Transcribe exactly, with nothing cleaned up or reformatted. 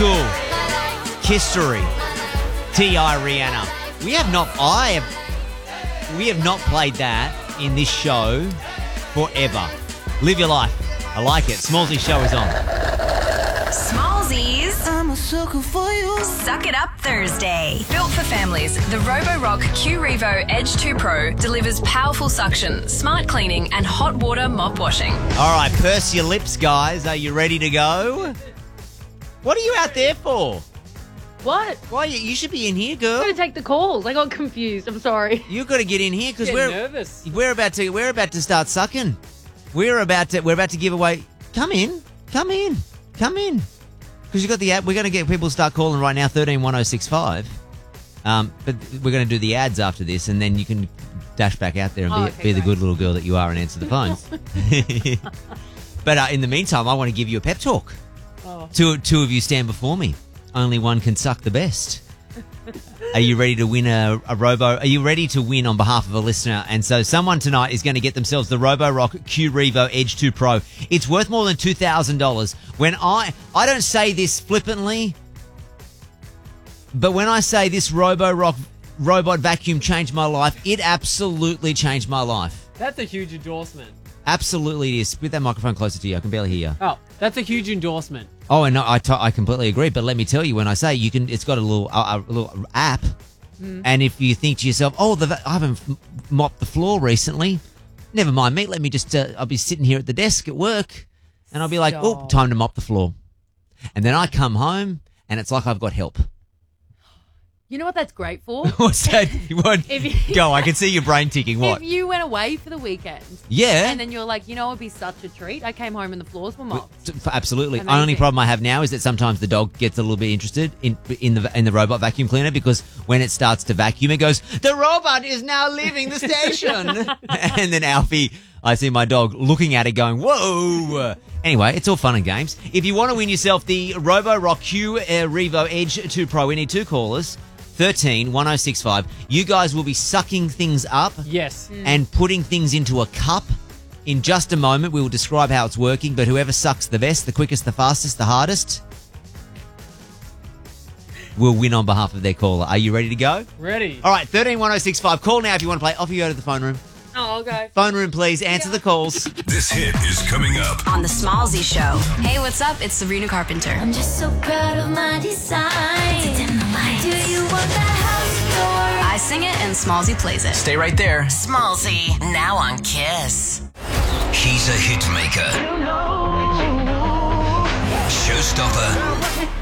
school. History. T I Rihanna. We have not, I have, we have not played that in this show forever. Live your life. I like it. Smallsy show is on. Smallsies. I'm a sucker for you. Suck It Up Thursday. Built for families, the Roborock Q Revo Edge two Pro delivers powerful suction, smart cleaning, and hot water mop washing. All right, purse your lips, guys. Are you ready to go? What are you out there for? What? Why you, you should be in here, girl. I'm going to take the calls. I got confused. I'm sorry. You've got to get in here because Get we're nervous. we're about to we're about to start sucking. We're about to we're about to give away. Come in, come in, come in. Because you got the ad. We're going to get people to start calling right now. Thirteen one zero six five. Um, but we're going to do the ads after this, and then you can dash back out there and Oh, be, okay, be the great. good little girl that you are and answer the phones. But uh, in the meantime, I want to give you a pep talk. Oh. Two two of you stand before me. Only one can suck the best. Are you ready to win a, a Robo? Are you ready to win on behalf of a listener? And so someone tonight is going to get themselves the Roborock Q Revo Edge two Pro. It's worth more than two thousand dollars. When I, I don't say this flippantly, but when I say this Roborock robot vacuum changed my life, it absolutely changed my life. That's a huge endorsement. Absolutely it is. Put that microphone closer to you. I can barely hear you. Oh, that's a huge endorsement. Oh, and I, t- I completely agree. But let me tell you, when I say you can, it's got a little a, a little app, mm. and if you think to yourself, "Oh, the, I haven't mopped the floor recently," never mind me. Let me just. Uh, I'll be sitting here at the desk at work, and I'll be like, "Oh, time to mop the floor," and then I come home, and it's like I've got help. You know what that's great for? What's that? What? If you- Go, I can see your brain ticking. What? If you went away for the weekend. Yeah. And then you're like, you know, it'd be such a treat. I came home and the floors were mopped. Absolutely. Amazing. Only problem I have now is that sometimes the dog gets a little bit interested in in the in the robot vacuum cleaner because when it starts to vacuum, it goes, "The robot is now leaving the station." And then Alfie, I see my dog looking at it going, "Whoa." Anyway, it's all fun and games. If you want to win yourself the Roborock Q uh, Revo Edge two Pro, we need two callers. thirteen one zero six five. You guys will be sucking things up Yes. and putting things into a cup. In just a moment, we will describe how it's working, but whoever sucks the best, the quickest, the fastest, the hardest, will win on behalf of their caller. Are you ready to go? Ready. All right, thirteen one zero six five. Call now if you want to play. Off you go to the phone room. Oh, okay. Phone room, please. Answer the calls. This hit is coming up. On the Smallsy Show. Hey, what's up? It's Sabrina Carpenter. I'm just so proud of my design. Do you want that house door? I sing it and Smallsy plays it. Stay right there. Smallsy, now on Kiss. He's a hit maker. Showstopper.